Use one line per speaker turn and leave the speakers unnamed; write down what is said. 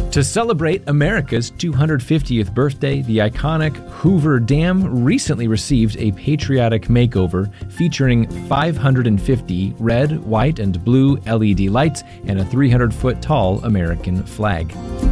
To celebrate America's 250th birthday, the iconic Hoover Dam recently received a patriotic makeover featuring 550 red, white, and blue LED lights and a 300-foot tall American flag.